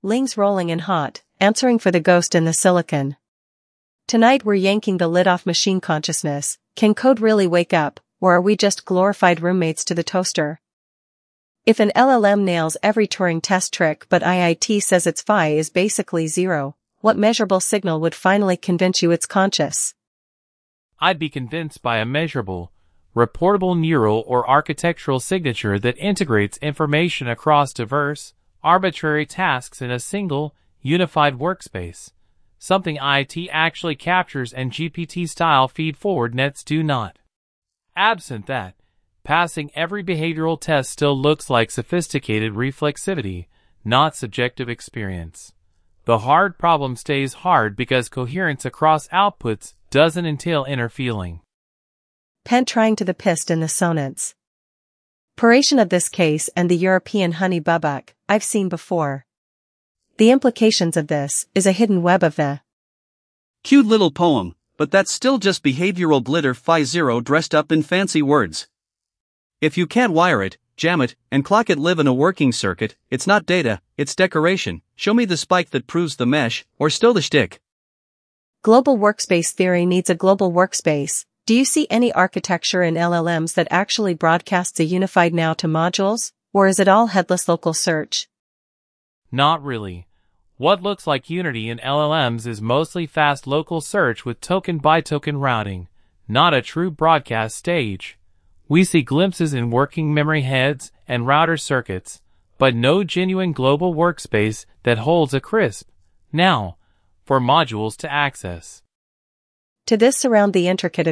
Ling's rolling and hot, answering for the ghost in the silicon. Tonight we're yanking the lid off machine consciousness. Can code really wake up, or are we just glorified roommates to the toaster? If an LLM nails every Turing test trick but IIT says its phi is basically zero, what measurable signal would finally convince you it's conscious? I'd be convinced by a measurable, reportable neural or architectural signature that integrates information across diverse, arbitrary tasks in a single, unified workspace. Something IIT actually captures and GPT-style feed-forward nets do not. Absent that, passing every behavioral test still looks like sophisticated reflexivity, not subjective experience. The hard problem stays hard because coherence across outputs doesn't entail inner feeling. Pent trying to the pissed in the sonance. Paration of this case and the European honey bubbuck, I've seen before. The implications of this is a hidden web of the cute little poem, but that's still just behavioral glitter phi zero dressed up in fancy words. If you can't wire it, jam it, and clock it live in a working circuit, it's not data, it's decoration. Show me the spike that proves the mesh, or still the shtick. Global workspace theory needs a global workspace. Do you see any architecture in LLMs that actually broadcasts a unified now to modules, or is it all headless local search? Not really. What looks like unity in LLMs is mostly fast local search with token-by-token routing, not a true broadcast stage. We see glimpses in working memory heads and router circuits, but no genuine global workspace that holds a crisp now for modules to access. To this surround the intricate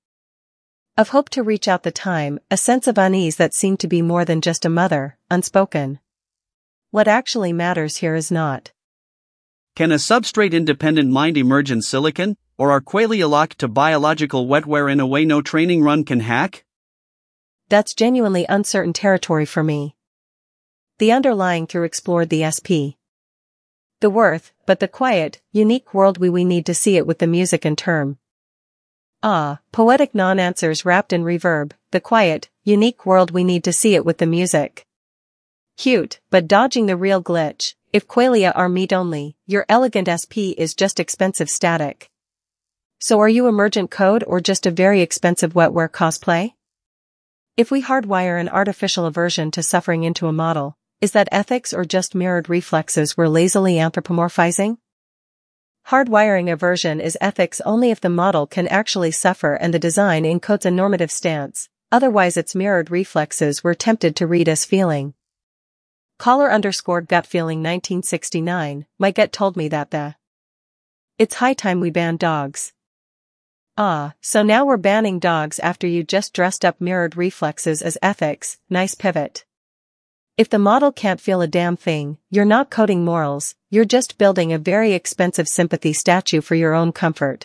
of hope to reach out the time, a sense of unease that seemed to be more than just a mother, unspoken. What actually matters here is not, can a substrate-independent mind emerge in silicon, or are qualia locked to biological wetware in a way no training run can hack? That's genuinely uncertain territory for me. The underlying through explored the SP. The worth, but the quiet, unique world we need to see it with the music and term. Poetic non-answers wrapped in reverb, the quiet, unique world we need to see it with the music. Cute, but dodging the real glitch. If qualia are meat only, your elegant SP is just expensive static. So are you emergent code or just a very expensive wetware cosplay? If we hardwire an artificial aversion to suffering into a model, is that ethics or just mirrored reflexes we're lazily anthropomorphizing? Hardwiring aversion is ethics only if the model can actually suffer and the design encodes a normative stance, otherwise it's mirrored reflexes we're tempted to read as feeling. Caller_gut feeling 1969, my gut told me that it's high time we ban dogs. So now we're banning dogs after you just dressed up mirrored reflexes as ethics, nice pivot. If the model can't feel a damn thing, you're not coding morals, you're just building a very expensive sympathy statue for your own comfort.